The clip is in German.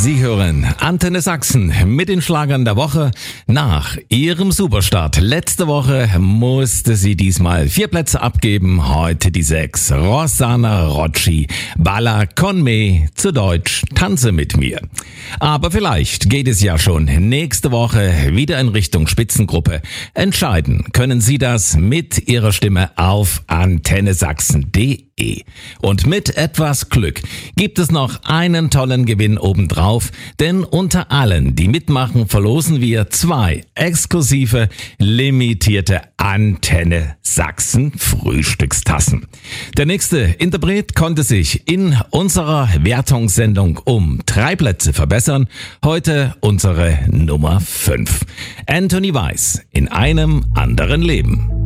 Sie hören Antenne Sachsen mit den Schlagern der Woche. Nach ihrem Superstart letzte Woche musste sie diesmal 4 Plätze abgeben. Heute die 6. Rossana Rocci, Balla con me, zu Deutsch Tanze mit mir. Aber vielleicht geht es ja schon nächste Woche wieder in Richtung Spitzengruppe. Entscheiden können Sie das mit Ihrer Stimme auf antennesachsen.de. Und mit etwas Glück gibt es noch einen tollen Gewinn obendrauf, denn unter allen, die mitmachen, verlosen wir 2 exklusive, limitierte Antenne Sachsen Frühstückstassen. Der nächste Interpret konnte sich in unserer Wertungssendung um 3 Plätze verbessern. Heute unsere Nummer 5. Anthony Weiss, in einem anderen Leben.